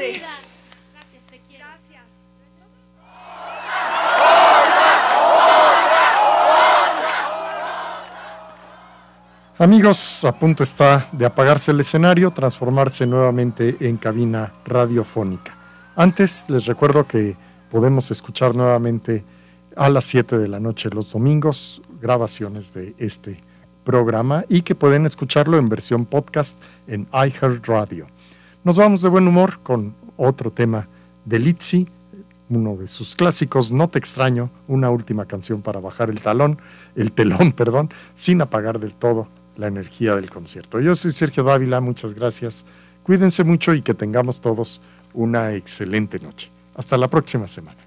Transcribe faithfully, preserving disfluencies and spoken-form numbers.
Felicidades. Gracias, te quiero. Gracias. Amigos, a punto está de apagarse el escenario, transformarse nuevamente en cabina radiofónica. Antes les recuerdo que podemos escuchar nuevamente a las siete de la noche los domingos grabaciones de este programa y que pueden escucharlo en versión podcast en iHeartRadio. Nos vamos de buen humor con otro tema de Litzy, uno de sus clásicos, No te extraño, una última canción para bajar el talón, el telón, perdón, sin apagar del todo la energía del concierto. Yo soy Sergio Dávila, muchas gracias. Cuídense mucho y que tengamos todos una excelente noche. Hasta la próxima semana.